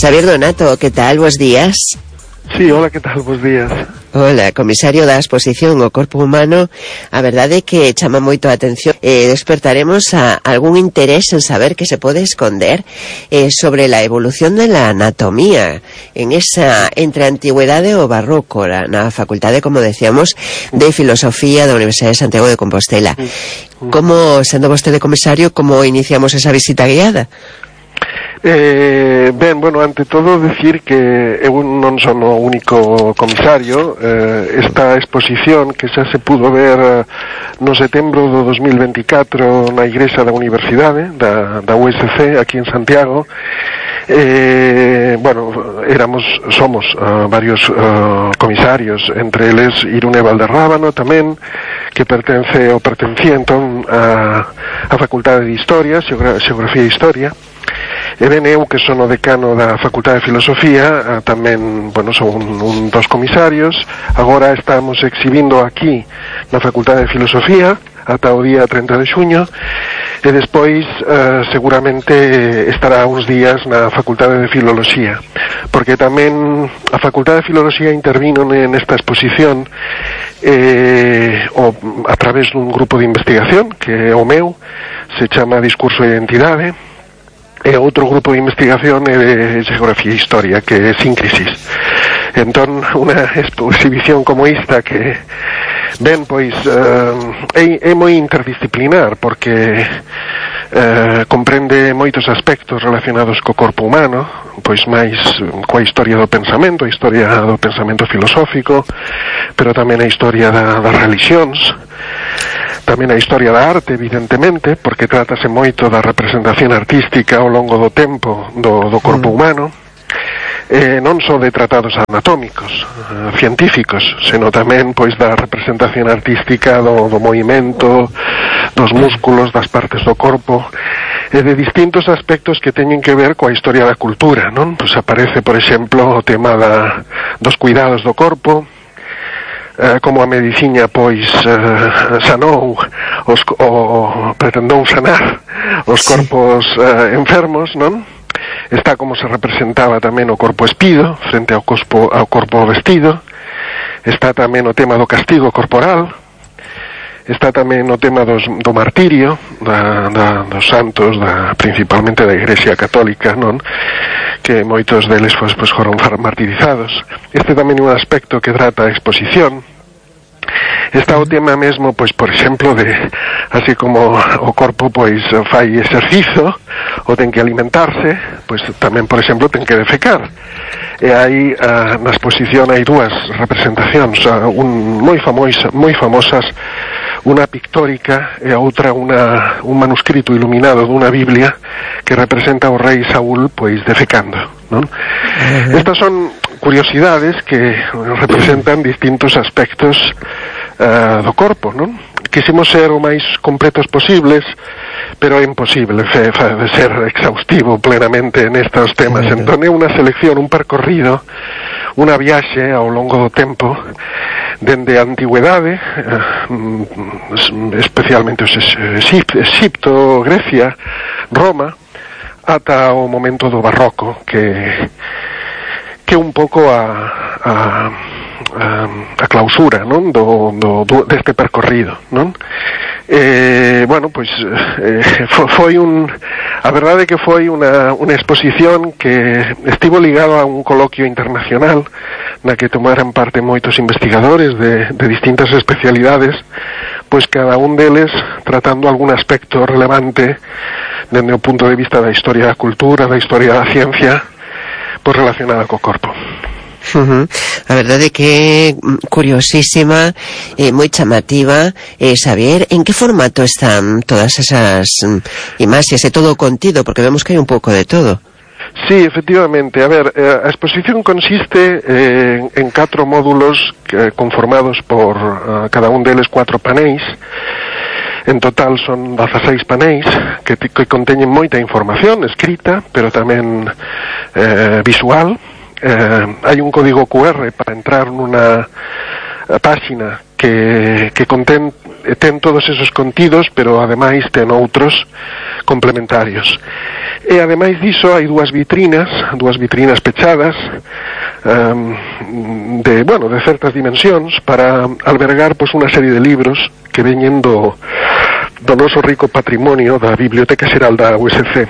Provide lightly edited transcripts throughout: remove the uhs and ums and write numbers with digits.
Xavier Donato, que tal? Bos días. Sí, hola, que tal? Bos días. Hola, comisario da exposición O Corpo Humano. A verdade é que chama moito a atención. Despertaremos a algún interés en saber que se pode esconder sobre la evolución de la anatomía en esa entre a antigüedade e o barroco na facultade, como decíamos, de Filosofía da Universidade de Santiago de Compostela. Como, sendo vostede comisario, como iniciamos esa visita guiada? Ben, bueno, ante todo decir que eu non son o único comisario. Esta exposición que xa se pudo ver no setembro do 2024 na igrexa da Universidade da USC aquí en Santiago. Bueno, somos varios comisarios, entre eles Irune Valderrábano tamén, que pertencía entón a Facultade de Historia, Xeografía e Historia. E ben, eu que son o decano da Facultade de Filosofía, tamén, bueno, son un dos comisarios. Agora estamos exhibindo aquí na Facultade de Filosofía ata o día 30 de xuño, e despois seguramente estará uns días na Facultade de Filoloxía, porque tamén a Facultade de Filoloxía intervino nesta exposición a través dun grupo de investigación que é o meu, se chama Discurso e Identidade, e outro grupo de investigación é de Xeografía e Historia, que é Síncrisis. Entón, unha exhibición como esta que, ben, pois, é moi interdisciplinar, porque comprende moitos aspectos relacionados co corpo humano, pois máis coa historia do pensamento, a historia do pensamento filosófico, pero tamén a historia das religións, tamén a historia da arte, evidentemente, porque trátase moito da representación artística ao longo do tempo do corpo humano, non só de tratados anatómicos, científicos, senón tamén pois da representación artística do movimento, dos músculos, das partes do corpo, e de distintos aspectos que teñen que ver coa historia da cultura, non? Pois aparece, por exemplo, o tema dos cuidados do corpo, como a medicina pois sanou pretendou sanar os corpos enfermos, non? Está como se representaba tamén o corpo espido frente ao corpo vestido. Está tamén o tema do castigo corporal. Está tamén o tema do martirio dos santos, principalmente da Igrexa Católica, non? Que moitos deles pois foron martirizados. Este tamén é un aspecto que trata a exposición. Está o tema mesmo, pois, por exemplo, de así como o corpo pois fai exercizo ou ten que alimentarse, pois tamén, por exemplo, ten que defecar. E aí na exposición hai dúas representacións, moi famosas, unha pictórica e a outra un manuscrito iluminado dunha Biblia que representa ao rei Saúl pois defecando, non? Estas son curiosidades que representan distintos aspectos do corpo, non? Quisimos ser o máis completos posibles, pero é imposible ser exhaustivo plenamente nestes temas. Entón é unha selección, un percorrido, unha viaxe ao longo do tempo, dende a antigüedade, especialmente Exipto, Grecia, Roma, ata o momento do barroco, que un pouco a clausura, non? Deste percorrido, non? Bueno, pois foi a verdade que foi unha exposición que estivo ligado a un coloquio internacional na que tomaran parte moitos investigadores de distintas especialidades, pois cada un deles tratando algún aspecto relevante dende o punto de vista da historia da cultura, da historia da ciencia, pois relacionada co corpo. A verdade que é curiosísima, moi chamativa. Xavier, en que formato están todas esas imaxes e todo o contido? Porque vemos que hai un pouco de todo. Sí, efectivamente. A ver, a exposición consiste en 4 módulos conformados por cada un deles 4 panéis. En total son 16 panéis que conteñen moita información escrita, pero tamén visual. Hai un código QR para entrar nunha páxina que ten todos esos contidos, pero ademais ten outros complementarios. E ademais diso hai dúas vitrinas pechadas de certas dimensións para albergar pois unha serie de libros que veñen do noso rico patrimonio da Biblioteca Xeral da USC.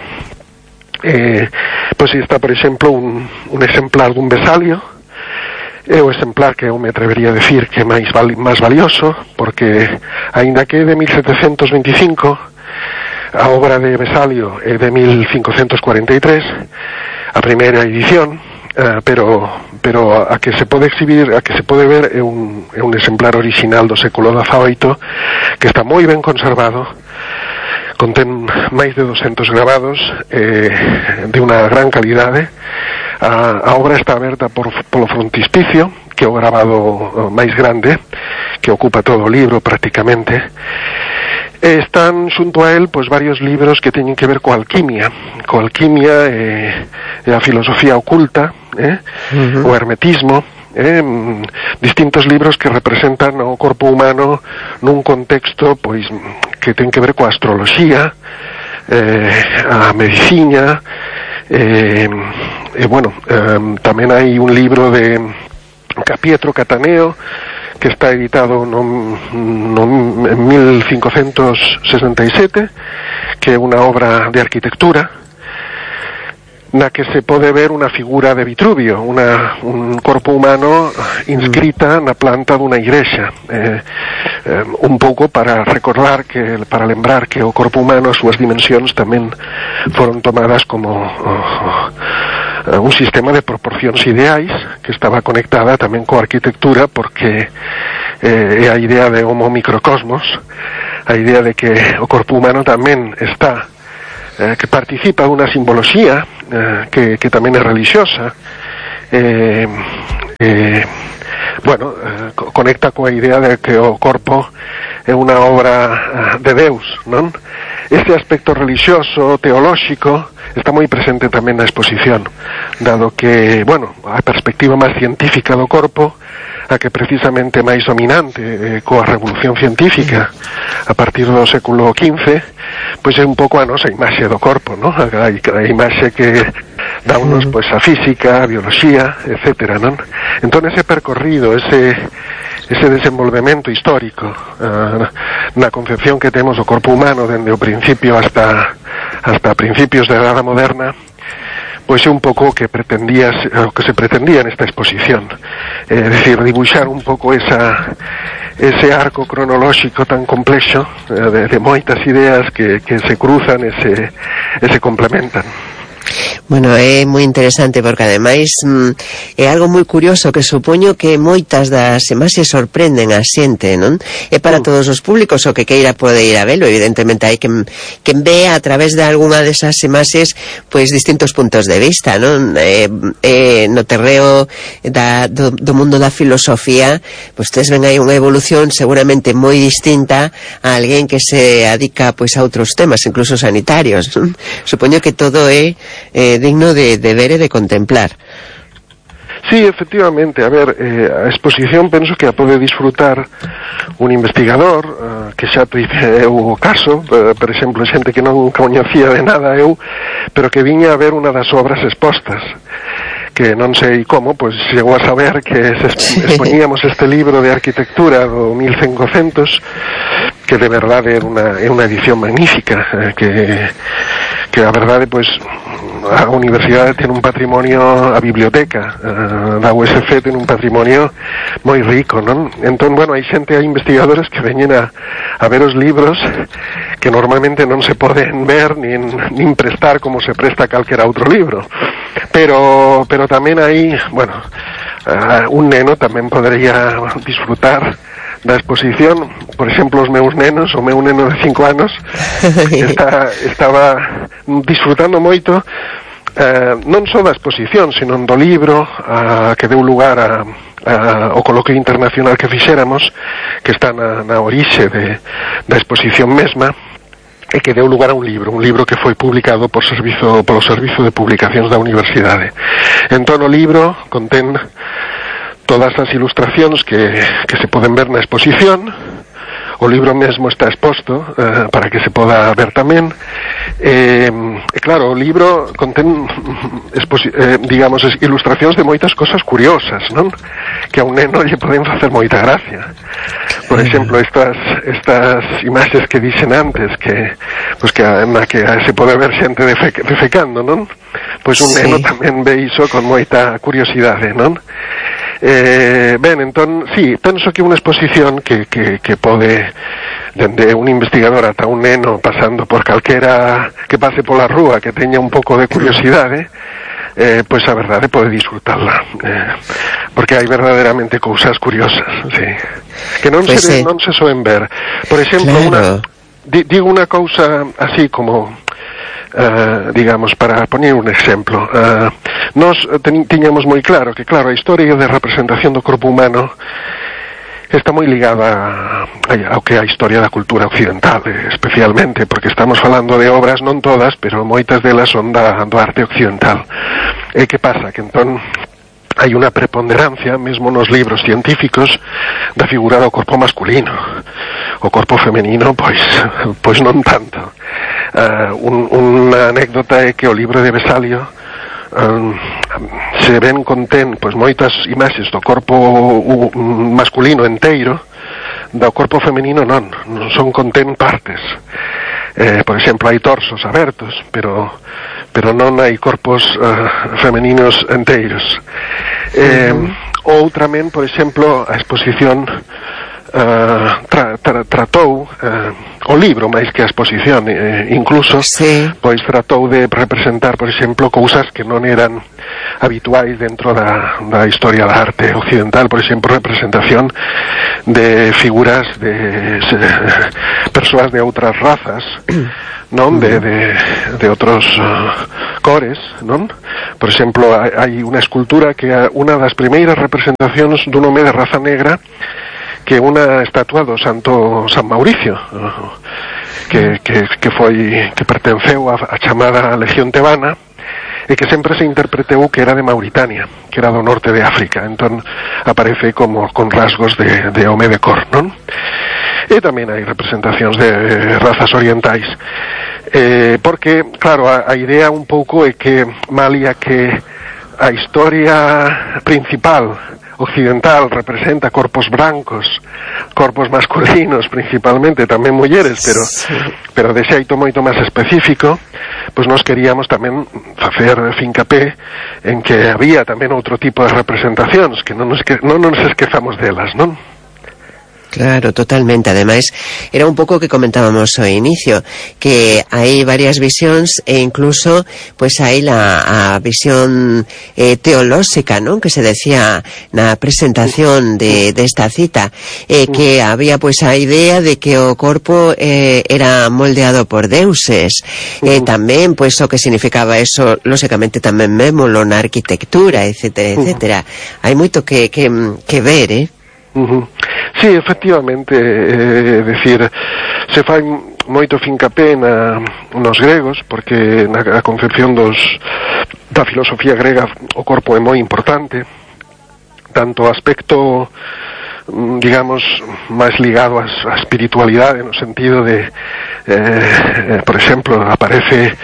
Pois está, por exemplo, un exemplar dun Vesalio. É o exemplar que eu me atrevería a decir que é máis valioso, porque aínda que é de 1725, a obra de Vesalio é de 1543, a primeira edición, pero a que se pode exhibir, a que se pode ver é un exemplar original do século XVIII que está moi ben conservado, contén máis de 200 grabados de unha gran calidade. A obra está aberta polo frontispicio, que é o grabado máis grande, que ocupa todo o libro prácticamente. Están xunto a él pois varios libros que teñen que ver coa alquimia e a filosofía oculta, o hermetismo, distintos libros que representan o corpo humano nun contexto pois que ten que ver coa astroloxía, a medicina, tamén hai un libro de Pietro Cataneo que está editado en 1567, que é unha obra de arquitectura na que se pode ver unha figura de Vitruvio, un corpo humano inscrita na planta dunha igrexa, un pouco para lembrar que o corpo humano, as súas dimensións tamén foron tomadas como un sistema de proporcións ideais que estaba conectada tamén coa arquitectura, porque é a idea de homo microcosmos, a idea de que o corpo humano tamén está que participa dunha simboloxía que tamén é religiosa, conecta coa idea de que o corpo é unha obra de Deus, non? Este aspecto religioso, teolóxico, está moi presente tamén na exposición, dado que, a perspectiva máis científica do corpo, a que precisamente máis dominante coa revolución científica a partir do século XV, pois é un pouco a nosa imaxe do corpo, non? A imaxe que dá unos pois a física, a bioloxía, etcétera, non? Entón ese percorrido, ese desenvolvemento histórico na concepción que temos do corpo humano dende o principio hasta principios da Edade Moderna, pois é un pouco o que se pretendía nesta exposición, é dicir, dibuixar un pouco ese arco cronolóxico tan complexo de moitas ideas que se cruzan e se complementan. Bueno, é moi interesante porque ademais é algo moi curioso que supoño que moitas das imaxes sorprenden a xente, non? É para todos os públicos, o que queira pode ir a velo, evidentemente hai quen vea a través de algunha desas imaxes pois distintos puntos de vista, non? No terreo do mundo da filosofía, pois tes ven aí unha evolución seguramente moi distinta a alguén que se adica pois a outros temas, incluso sanitarios, non? Supoño que todo é digno de ver e de contemplar. Sí, efectivamente, a ver, a exposición penso que a pode disfrutar un investigador que xa tive o caso, por exemplo, xente que non coñecía de nada pero que viña a ver unha das obras expostas, que non sei como, pois chegou a saber que expoñíamos este libro de arquitectura do 1500, que de verdade é unha edición magnífica, que a verdade, pois, a universidade ten un patrimonio, a biblioteca da USC ten un patrimonio moi rico, non? Entón, hai xente, hai investigadores que veñen a ver os libros que normalmente non se poden ver nin prestar como se presta calquera outro libro, pero tamén hai, un neno tamén podería disfrutar da exposición. Por exemplo, o meu neno de 5 anos estaba disfrutando moito non só da exposición, sino do libro que deu lugar ao coloquio internacional que fixéramos, que está na orixe da exposición mesma, e que deu lugar a un libro que foi publicado polo Servizo de Publicacións da Universidade. Entón o libro contén todas as ilustracións que se poden ver na exposición. O libro mesmo está exposto para que se poda ver tamén. Claro, o libro contén digamos, ilustracións de moitas cosas curiosas, non? Que a un neno lle poden facer moita gracia. Por exemplo, estas imaxes que dixen antes, que na que se pode ver xente defecando, non? Pois un neno tamén ve iso con moita curiosidade, non? Ben, entón, sí, penso que unha exposición que pode, dende un investigador ata un neno, pasando por calquera que pase pola rúa, que teña un pouco de curiosidade, pois a verdade pode disfrutarla, porque hai verdadeiramente cousas curiosas, sí, que non se soen ver. Por exemplo, claro, digo unha cousa así como digamos, para poñer un exemplo, nós tiñamos moi claro que, claro, a historia de representación do corpo humano está moi ligada ao que é a historia da cultura occidental, especialmente, porque estamos falando de obras, non todas, pero moitas delas son do arte occidental. E que pasa? Que entón hai unha preponderancia, mesmo nos libros científicos, da figura do corpo masculino. O corpo femenino, pois non tanto. Unha anécdota é que o libro de Vesalio se ven contén pois moitas imaxes do corpo masculino enteiro, do corpo femenino non son contén partes. Por exemplo, hai torsos abertos, pero non hai corpos femeninos enteiros. Outramente, por exemplo, a exposición tratou o libro máis que a exposición, incluso pois tratou de representar, por exemplo, cousas que non eran habituais dentro da historia da arte occidental. Por exemplo, representación de figuras de persoas de outras razas, non? De outros cores, non? Por exemplo, hai unha escultura que é unha das primeiras representacións dun home de raza negra, que unha estatua do Santo San Mauricio, que pertenceu á chamada Legión Tebana, e que sempre se interpretou que era de Mauritania, que era do norte de África. Entón aparece como con rasgos de home de cor, non? E tamén hai representacións de razas orientais, porque, claro, a idea un pouco é que malia que a historia principal occidental representa corpos brancos, corpos masculinos principalmente, tamén mulleres, pero de xeito moito máis específico, pois nós queríamos tamén facer fincapé en que había tamén outro tipo de representacións, que non nos esquezamos delas, non? Claro, totalmente. Ademais, era un pouco o que comentábamos ao inicio, que hai varias visións e incluso pois hai a visión teolóxica, non? Que se decía na presentación desta cita, que había pois a idea de que o corpo era moldeado por deuses, tamén pois o que significaba eso, lóxicamente tamén vémolo na arquitectura, etcétera, etcétera. Hai moito que ver, Sí, efectivamente, decir, se fai moito fincapé nos gregos, porque na concepción da filosofía grega o corpo é moi importante, tanto aspecto, digamos, máis ligado á espiritualidade, no sentido de, por exemplo, aparece,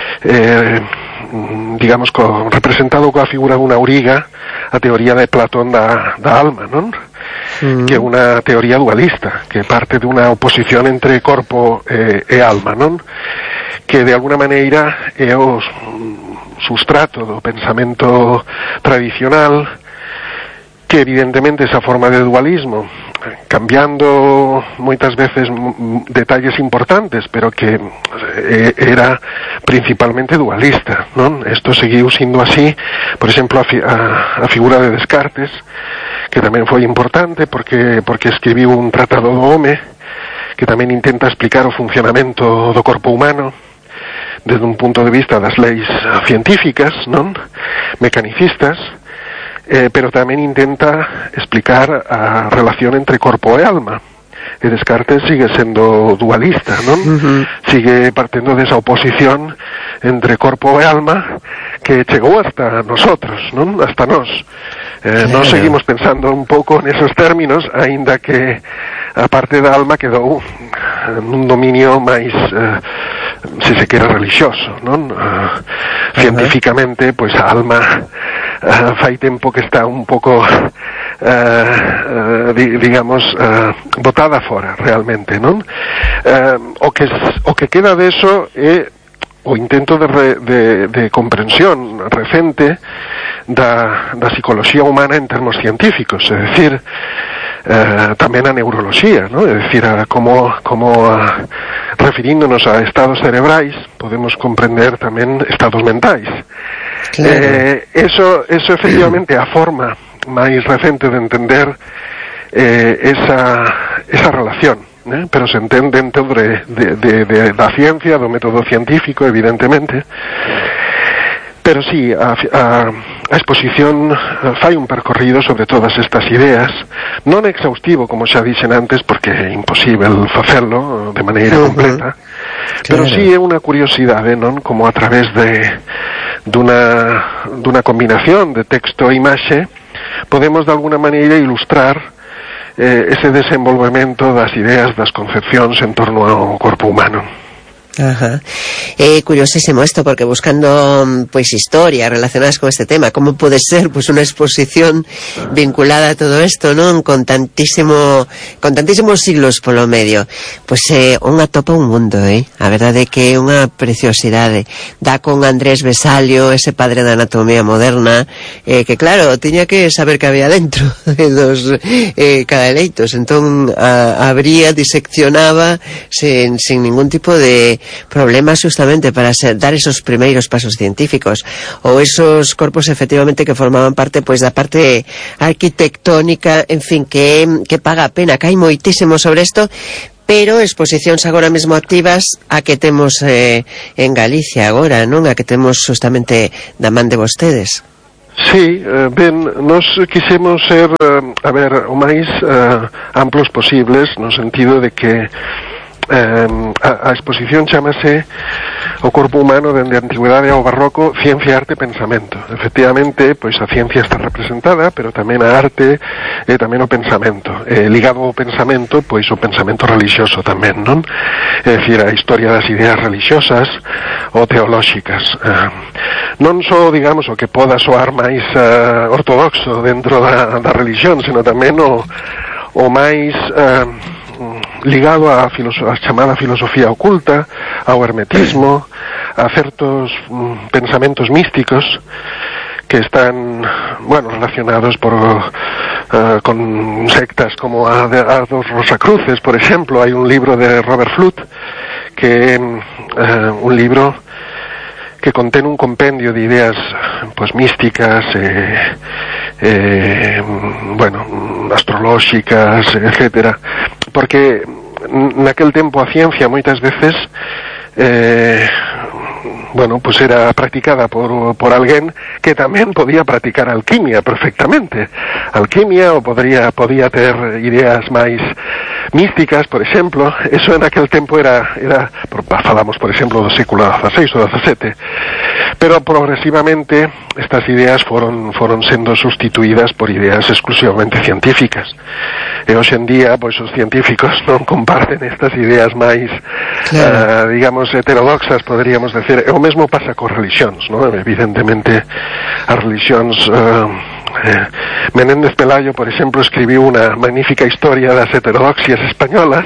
digamos, representado coa figura dunha auriga, a teoría de Platón da alma, non? Que é unha teoría dualista, que parte dunha oposición entre corpo e alma, non? Que de alguna maneira é o sustrato do pensamento tradicional, que evidentemente esa forma de dualismo, cambiando moitas veces detalles importantes, pero que era principalmente dualista, non? Isto seguiu sindo así. Por exemplo, a figura de Descartes, que tamén foi importante porque escribiu un tratado do home que tamén intenta explicar o funcionamento do corpo humano desde un punto de vista das leis científicas, non? Mecanicistas, pero tamén intenta explicar a relación entre corpo e alma. E Descartes sigue sendo dualista, non? Sigue partendo desa oposición entre corpo e alma que chegou hasta nosotros, non? Hasta nós. Claro. Nós seguimos pensando un pouco nesos términos, aínda que a parte da alma quedou nun dominio máis, se se quere, religioso, non? Científicamente, pois a alma fai tempo que está un pouco digamos botada fora realmente, non? O que queda deso é o intento de comprensión recente da psicoloxía humana en termos científicos, é dicir, tamén a neuroloxía, ¿no? É dicir, como referíndonos a estados cerebrais podemos comprender tamén estados mentais. Claro. Eso efectivamente a forma máis recente de entender esa relación, pero se entende dentro da ciencia, do método científico, evidentemente. Pero sí, a exposición fai un percorrido sobre todas estas ideas, non exhaustivo, como xa dixen antes, porque é imposible facelo de maneira completa, pero sí é unha curiosidade, non? Como a través dunha combinación de texto e imaxe podemos de alguna maneira ilustrar ese desenvolvemento das ideas, das concepcións en torno ao corpo humano. Ajá. Curiosísimo esto, porque buscando pues historias relacionadas con este tema, cómo puede ser pues una exposición vinculada a todo esto, ¿no? Con tantísimos siglos polo medio, pues unha topa un mundo, a verdade é que é unha preciosidade. Dá con Andrés Vesalio, ese padre da anatomía moderna, que claro, tiña que saber que había dentro dos cadeleitos, entón abría, diseccionaba sin ningún tipo de problemas, justamente para dar esos primeiros pasos científicos, ou esos corpos efectivamente que formaban parte pois da parte arquitectónica, en fin, que paga a pena, que hai moitísimo sobre isto, pero exposicións agora mesmo activas a que temos en Galicia agora, non? A que temos justamente da man de vostedes. Sí, ben, nos quixemos ser, o máis amplos posibles, no sentido de que a exposición chamase O corpo humano dende a antigüedade ao barroco, ciencia, arte, pensamento. Efectivamente, pois a ciencia está representada, pero tamén a arte e tamén o pensamento. Ligado ao pensamento, pois o pensamento religioso tamén, non? É dicir, a historia das ideas religiosas ou teolóxicas. Non só, digamos, o que poda soar máis ortodoxo dentro da religión, sino tamén o máis ligado á chamada filosofía oculta, ao hermetismo, a certos pensamentos místicos que están, bueno, relacionados con sectas como a dos Rosacruces, por exemplo. Hai un libro de Robert Fludd que é un libro que contén un compendio de ideas pues místicas, bueno, astrolóxicas, etcétera, porque naquel tempo a ciencia moitas veces bueno, pues era practicada por alguén que tamén podía practicar alquimia perfectamente. Alquimia, ou podía ter ideas máis místicas, por exemplo. Eso en aquel tempo era falamos, por exemplo, do século XVI ou XVII. Pero progresivamente estas ideas foron sendo sustituídas por ideas exclusivamente científicas. E hoxe en día, pois os científicos non comparten estas ideas máis, claro, digamos, heterodoxas, poderíamos decir. O mesmo pasa con religións, non? Evidentemente, as religións... Menéndez Pelayo, por exemplo, escribiu unha magnífica historia das heterodoxias españolas,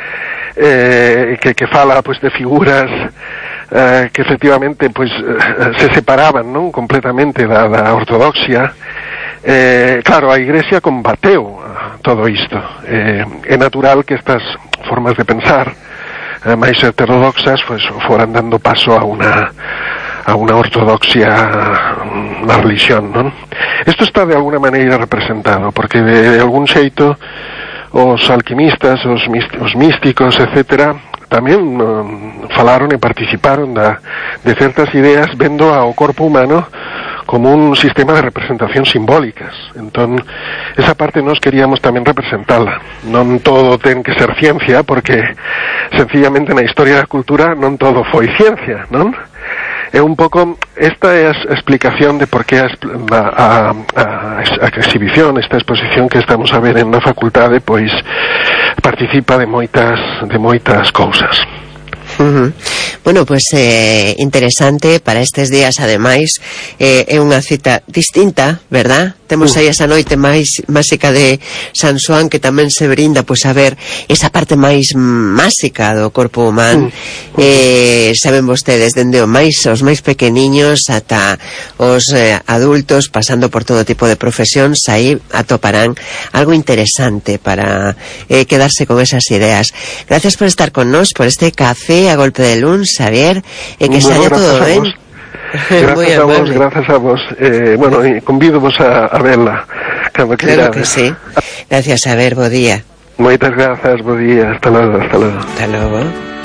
que fala, pues, de figuras que efectivamente, pues, se separaban, non, completamente da ortodoxia. Claro, a Igrexa combateu todo isto. É natural que estas formas de pensar máis heterodoxas, pues, foran dando paso a unha ortodoxia na religión, non? Isto está de alguna maneira representado, porque de algún xeito os alquimistas, os místicos, etcétera, tamén falaron e participaron de certas ideas vendo ao corpo humano como un sistema de representación simbólicas. Entón, esa parte nós queríamos tamén representala. Non todo ten que ser ciencia, porque sencillamente na historia da cultura non todo foi ciencia, non? É un pouco, esta é a explicación de por que a exhibición, esta exposición que estamos a ver na facultade, pois participa de moitas cousas. Bueno, pues interesante para estes días, ademais, é unha cita distinta, verdad? Temos aí esa noite máis máxica de San Xoán, que tamén se brinda, pois, a ver esa parte máis máxica do corpo humano. Saben vostedes, dende os máis pequeniños ata os adultos, pasando por todo tipo de profesións, aí atoparán algo interesante para quedarse con esas ideas. Gracias por estar con nós, por este café a golpe de luns, Xavier, e que saia todo ben. Gracias a vos. Bueno, convídovos a verla cando claro que sí. Gracias, Xavier, bo día. Moitas grazas, bo día. Hasta logo. Hasta logo.